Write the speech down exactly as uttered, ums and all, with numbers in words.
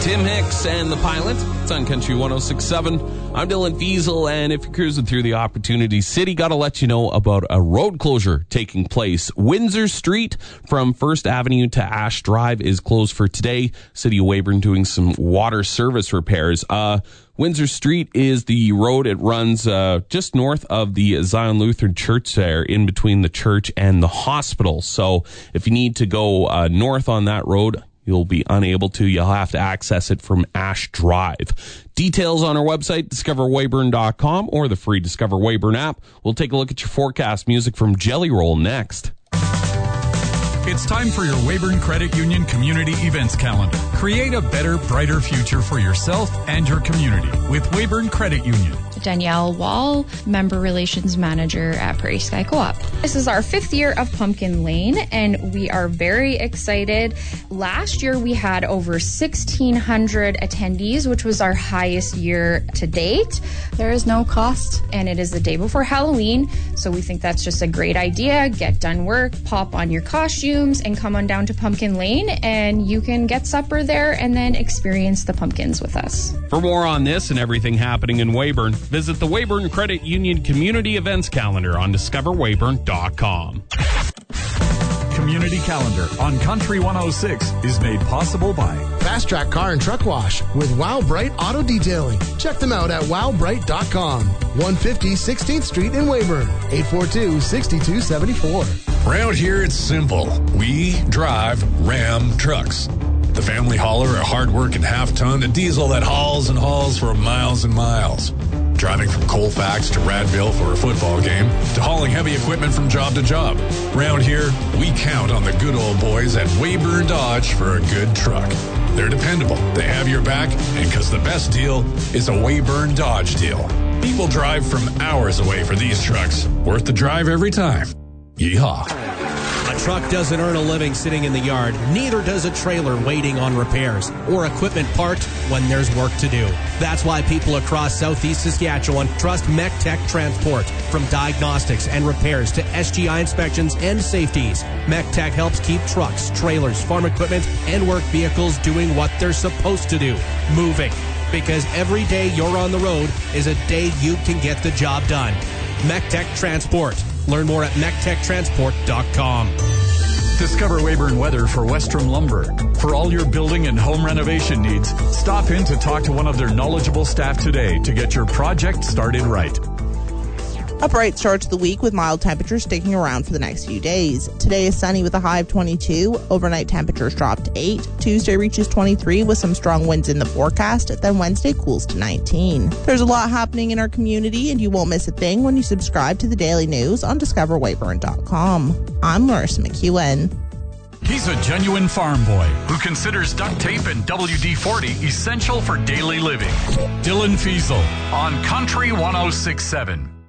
Tim Hicks and the Pilot. It's on Country one oh six point seven. I'm Dylan Fiesel, and if you're cruising through the Opportunity City, got to let you know about a road closure taking place. Windsor Street from First Avenue to Ash Drive is closed for today. City of Weyburn doing some water service repairs. Uh, Windsor Street is the road. It runs uh, just north of the Zion Lutheran Church there, in between the church and the hospital. So if you need to go uh, north on that road, you'll be unable to. You'll have to access it from Ash Drive. Details on our website, discover weyburn dot com, or the free Discover Weyburn app. We'll take a look at your forecast. Music from Jelly Roll next. It's time for your Weyburn Credit Union Community Events Calendar. Create a better, brighter future for yourself and your community with Weyburn Credit Union. Danielle Wall, Member Relations Manager at Prairie Sky Co-op. This is our fifth year of Pumpkin Lane, and we are very excited. Last year, we had over sixteen hundred attendees, which was our highest year to date. There is no cost, and it is the day before Halloween, so we think that's just a great idea. Get done work, pop on your costumes, and come on down to Pumpkin Lane, and you can get supper there and then experience the pumpkins with us. For more on this and everything happening in Weyburn, visit the Weyburn Credit Union Community Events Calendar on discover weyburn dot com. Community Calendar on Country one oh six is made possible by Fast Track Car and Truck Wash with Wow Bright Auto Detailing. Check them out at wow bright dot com. one fifty sixteenth Street in Weyburn. eight four two, six two seven four. Around here, it's simple. We drive Ram trucks. The family hauler, a hard-working half-ton, a diesel that hauls and hauls for miles and miles. Driving from Colfax to Radville for a football game, to hauling heavy equipment from job to job. Around here, we count on the good old boys at Weyburn Dodge for a good truck. They're dependable, they have your back, and because the best deal is a Weyburn Dodge deal. People drive from hours away for these trucks. Worth the drive every time. Yeehaw. A truck doesn't earn a living sitting in the yard. Neither does a trailer waiting on repairs or equipment parked when there's work to do. That's why people across southeast Saskatchewan trust MECTEC Transport. From diagnostics and repairs to S G I inspections and safeties, MECTEC helps keep trucks, trailers, farm equipment, and work vehicles doing what they're supposed to do, moving. Because every day you're on the road is a day you can get the job done. MECTEC Transport. Learn more at mectec transport dot com. Discover Weyburn Weather for Westrom Lumber. For all your building and home renovation needs, stop in to talk to one of their knowledgeable staff today to get your project started right. A bright start to the week with mild temperatures sticking around for the next few days. Today is sunny with a high of twenty-two. Overnight temperatures drop to eight. Tuesday reaches twenty-three with some strong winds in the forecast. Then Wednesday cools to nineteen. There's a lot happening in our community, and you won't miss a thing when you subscribe to the Daily News on discover weyburn dot com. I'm Larissa McEwen. He's a genuine farm boy who considers duct tape and W D forty essential for daily living. Dylan Fiesel on Country one oh six point seven.